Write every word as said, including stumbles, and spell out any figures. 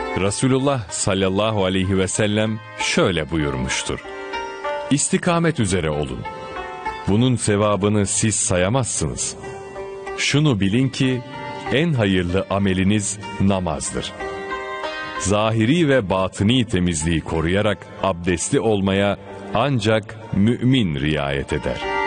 Resulullah sallallahu aleyhi ve sellem şöyle buyurmuştur: İstikamet üzere olun. Bunun sevabını siz sayamazsınız. Şunu bilin ki en hayırlı ameliniz namazdır. Zahiri ve batıni temizliği koruyarak abdestli olmaya ancak mümin riayet eder.